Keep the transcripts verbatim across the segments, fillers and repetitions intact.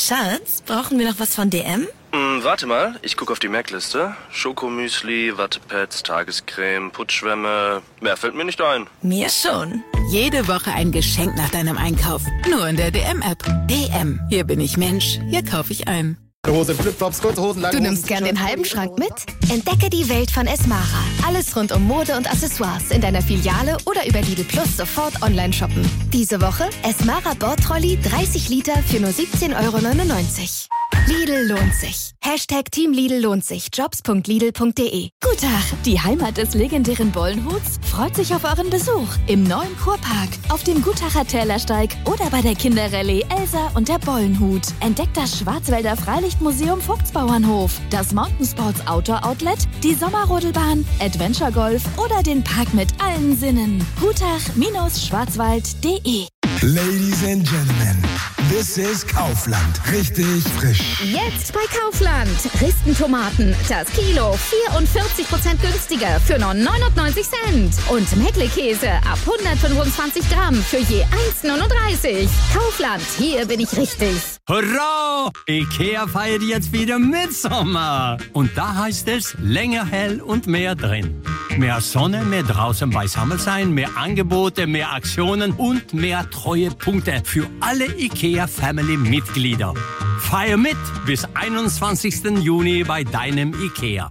Schatz, brauchen wir noch was von D M? Hm, warte mal, ich gucke auf die Merkliste. Schokomüsli, Wattepads, Tagescreme, Putzschwämme. Mehr fällt mir nicht ein. Mir schon. Jede Woche ein Geschenk nach deinem Einkauf. Nur in der D M-App. D M. Hier bin ich Mensch. Hier kaufe ich ein. Hose, Flipflops, kurze Hosen, lange Du nimmst Hosen, gern den halben Schrank mit? Entdecke die Welt von Esmara. Alles rund um Mode und Accessoires in deiner Filiale oder über Lidl Plus sofort online shoppen. Diese Woche Esmara Bordtrolley dreißig Liter für nur siebzehn Euro neunundneunzig. Lidl lohnt sich. Hashtag Team Lidl lohnt sich. Jobs punkt lidl punkt de. Gutach, die Heimat des legendären Bollenhuts, freut sich auf euren Besuch im neuen Kurpark, auf dem Gutacher Tälersteig oder bei der Kinderrallye Elsa und der Bollenhut. Entdeckt das Schwarzwälder Freilichtmuseum Vogtsbauernhof, das Mountain Sports Outdoor Outlet, die Sommerrodelbahn, Adventure Golf oder den Park mit allen Sinnen. Gutach Schwarzwald punkt de. Ladies and Gentlemen, this is Kaufland. Richtig frisch. Jetzt bei Kaufland. Ristentomaten. Das Kilo vierundvierzig Prozent günstiger für nur neunundneunzig Cent. Und Meckle-Käse ab hundertfünfundzwanzig Gramm für je eins neununddreißig. Kaufland, hier bin ich richtig. Hurra! Ikea feiert jetzt wieder Mitsommer. Und da heißt es länger hell und mehr drin. Mehr Sonne, mehr draußen beisammen sein, mehr Angebote, mehr Aktionen und mehr Treuepunkte für alle Ikea-Family-Mitglieder. Feier mit bis einundzwanzigsten Juni bei deinem Ikea.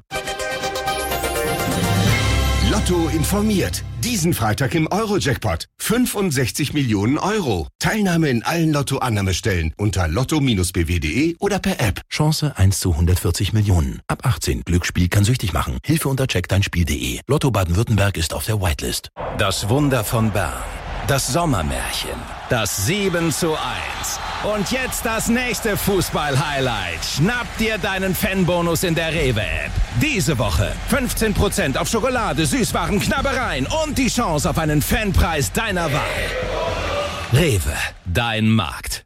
Lotto informiert. Diesen Freitag im Euro-Jackpot. fünfundsechzig Millionen Euro. Teilnahme in allen Lotto-Annahmestellen unter lotto Bindestrich b w punkt de oder per App. Chance eins zu hundertvierzig Millionen. Ab achtzehn. Glücksspiel kann süchtig machen. Hilfe unter check dein Spiel punkt de. Lotto Baden-Württemberg ist auf der Whitelist. Das Wunder von Bern. Das Sommermärchen. Das sieben zu eins. Und jetzt das nächste Fußball-Highlight. Schnapp dir deinen Fanbonus in der Rewe-App. Diese Woche fünfzehn Prozent auf Schokolade, Süßwaren, Knabbereien und die Chance auf einen Fanpreis deiner Wahl. Rewe, dein Markt.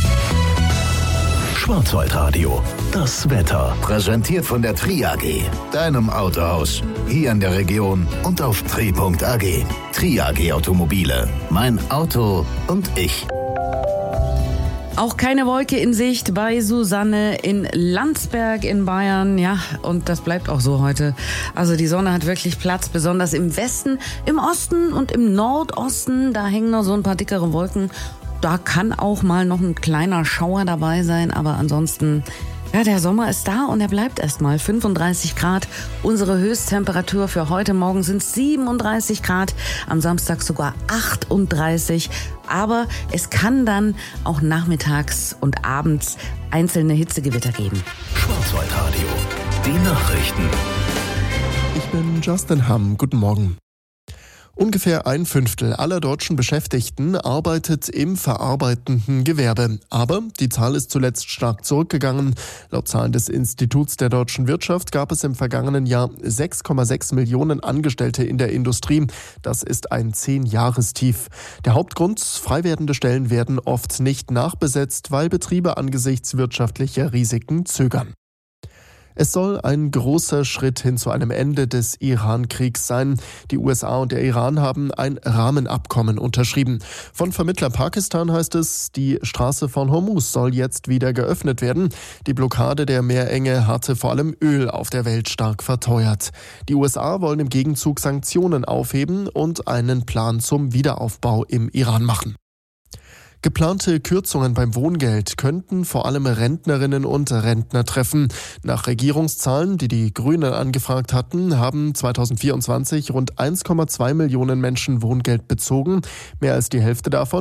Schwarzwaldradio, das Wetter. Präsentiert von der Tri A G, deinem Autohaus. Hier in der Region und auf tri punkt a g. Tri A G Automobile. Mein Auto und ich. Auch keine Wolke in Sicht bei Susanne in Landsberg in Bayern. Ja, und das bleibt auch so heute. Also die Sonne hat wirklich Platz, besonders im Westen, im Osten und im Nordosten. Da hängen noch so ein paar dickere Wolken. Da kann auch mal noch ein kleiner Schauer dabei sein, aber ansonsten, ja, der Sommer ist da und er bleibt erstmal. fünfunddreißig Grad. Unsere Höchsttemperatur für heute Morgen sind siebenunddreißig Grad, am Samstag sogar achtunddreißig. Aber es kann dann auch nachmittags und abends einzelne Hitzegewitter geben. Schwarzwaldradio, die Nachrichten. Ich bin Justin Hamm. Guten Morgen. Ungefähr ein Fünftel aller deutschen Beschäftigten arbeitet im verarbeitenden Gewerbe. Aber die Zahl ist zuletzt stark zurückgegangen. Laut Zahlen des Instituts der deutschen Wirtschaft gab es im vergangenen Jahr sechs Komma sechs Millionen Angestellte in der Industrie. Das ist ein Zehn-Jahrestief. Der Hauptgrund: frei werdende Stellen werden oft nicht nachbesetzt, weil Betriebe angesichts wirtschaftlicher Risiken zögern. Es soll ein großer Schritt hin zu einem Ende des Iran-Kriegs sein. Die U S A und der Iran haben ein Rahmenabkommen unterschrieben. Von Vermittler Pakistan heißt es, die Straße von Hormuz soll jetzt wieder geöffnet werden. Die Blockade der Meerenge hatte vor allem Öl auf der Welt stark verteuert. Die U S A wollen im Gegenzug Sanktionen aufheben und einen Plan zum Wiederaufbau im Iran machen. Geplante Kürzungen beim Wohngeld könnten vor allem Rentnerinnen und Rentner treffen. Nach Regierungszahlen, die die Grünen angefragt hatten, haben zweitausendvierundzwanzig rund eins Komma zwei Millionen Menschen Wohngeld bezogen. Mehr als die Hälfte davon